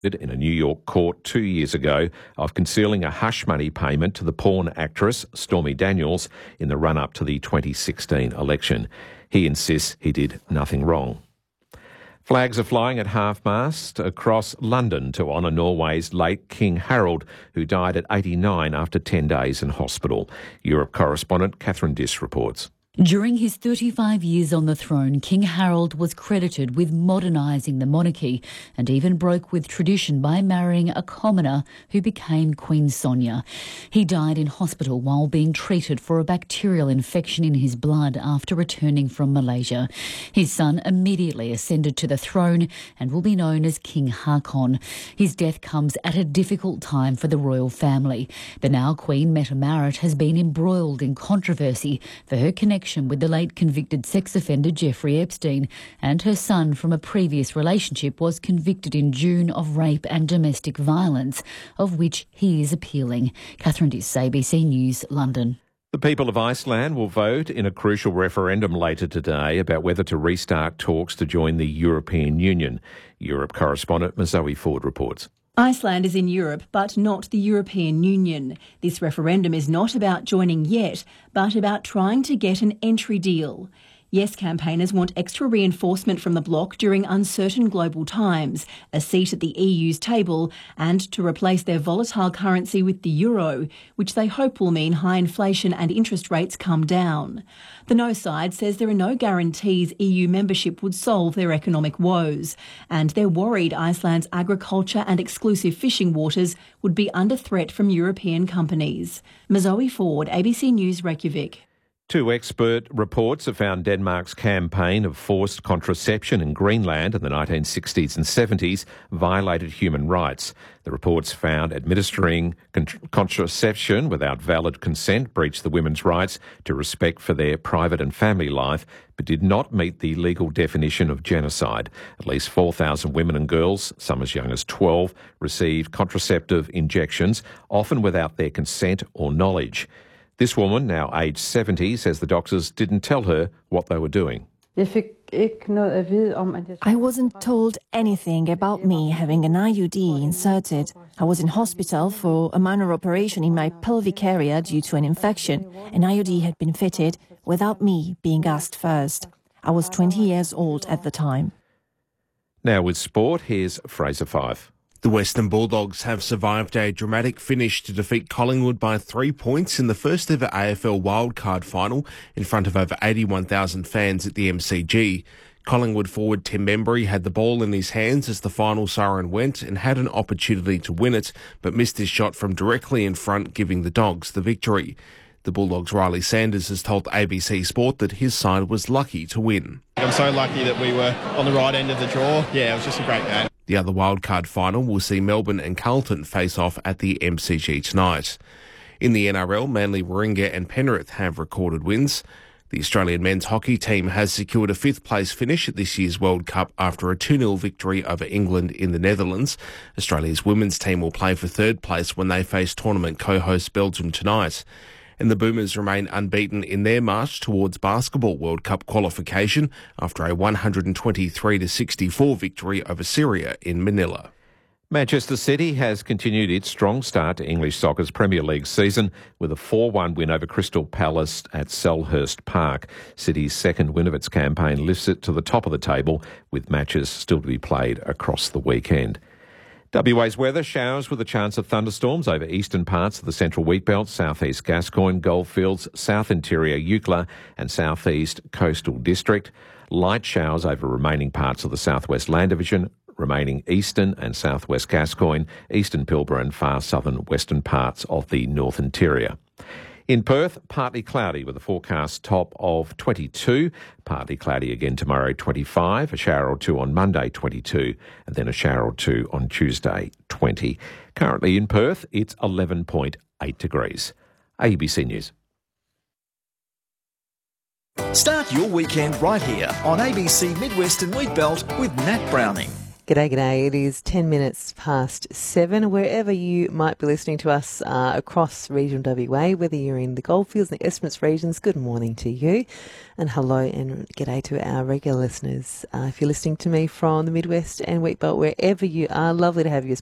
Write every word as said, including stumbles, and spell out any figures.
in a New York court two years ago of concealing a hush money payment to the porn actress Stormy Daniels in the run-up to the twenty sixteen election. He insists he did nothing wrong. Flags are flying at half-mast across London to honour Norway's late King Harald, who died at eighty-nine after ten days in hospital. Europe correspondent Catherine Diss reports. During his thirty-five years on the throne, King Harald was credited with modernising the monarchy and even broke with tradition by marrying a commoner who became Queen Sonja. He died in hospital while being treated for a bacterial infection in his blood after returning from Malaysia. His son immediately ascended to the throne and will be known as King Haakon. His death comes at a difficult time for the royal family. The now Queen Mette Marit has been embroiled in controversy for her connection with the late convicted sex offender Jeffrey Epstein, and her son from a previous relationship was convicted in June of rape and domestic violence, of which he is appealing. Catherine Diss, A B C News, London. The people of Iceland will vote in a crucial referendum later today about whether to restart talks to join the European Union. Europe correspondent Zoe Ford reports. Iceland is in Europe, but not the European Union. This referendum is not about joining yet, but about trying to get an entry deal. Yes campaigners want extra reinforcement from the bloc during uncertain global times, a seat at the E U's table, and to replace their volatile currency with the euro, which they hope will mean high inflation and interest rates come down. The No side says there are no guarantees E U membership would solve their economic woes, and they're worried Iceland's agriculture and exclusive fishing waters would be under threat from European companies. Zoe Ford, A B C News, Reykjavik. Two expert reports have found Denmark's campaign of forced contraception in Greenland in the nineteen sixties and seventies violated human rights. The reports found administering con- contraception without valid consent breached the women's rights to respect for their private and family life, but did not meet the legal definition of genocide. At least four thousand women and girls, some as young as twelve, received contraceptive injections, often without their consent or knowledge. This woman, now aged seventy, says the doctors didn't tell her what they were doing. I wasn't told anything about me having an I U D inserted. I was in hospital for a minor operation in my pelvic area due to an infection. An I U D had been fitted without me being asked first. I was twenty years old at the time. Now with sport, here's Fraser Fife. The Western Bulldogs have survived a dramatic finish to defeat Collingwood by three points in the first ever A F L wildcard final in front of over eighty-one thousand fans at the M C G. Collingwood forward Tim Membrey had the ball in his hands as the final siren went and had an opportunity to win it, but missed his shot from directly in front, giving the Dogs the victory. The Bulldogs' Riley Sanders has told A B C Sport that his side was lucky to win. I'm so lucky that we were on the right end of the draw. Yeah, it was just a great game. The other wildcard final will see Melbourne and Carlton face off at the M C G tonight. In the N R L, Manly, Warringah and Penrith have recorded wins. The Australian men's hockey team has secured a fifth place finish at this year's World Cup after a two nil victory over England in the Netherlands. Australia's women's team will play for third place when they face tournament co-host Belgium tonight. And the Boomers remain unbeaten in their march towards Basketball World Cup qualification after a one hundred twenty-three to sixty-four victory over Syria in Manila. Manchester City has continued its strong start to English soccer's Premier League season with a four one win over Crystal Palace at Selhurst Park. City's second win of its campaign lifts it to the top of the table, with matches still to be played across the weekend. W A's weather: showers with a chance of thunderstorms over eastern parts of the central wheatbelt, southeast Gascoyne, Goldfields, south interior Eucla and southeast coastal district. Light showers over remaining parts of the southwest land division, remaining eastern and southwest Gascoyne, eastern Pilbara and far southern western parts of the north interior. In Perth, partly cloudy with a forecast top of twenty-two. Partly cloudy again tomorrow, twenty-five. A shower or two on Monday, twenty-two. And then a shower or two on Tuesday, twenty. Currently in Perth, it's eleven point eight degrees. A B C News. Start your weekend right here on A B C Midwestern Wheatbelt with Nat Browning. G'day, g'day. It is ten minutes past seven. Wherever you might be listening to us uh, across regional W A, whether you're in the Goldfields and the Esperance regions, good morning to you. And hello and g'day to our regular listeners. Uh, if you're listening to me from the Midwest and Wheatbelt, wherever you are, lovely to have you as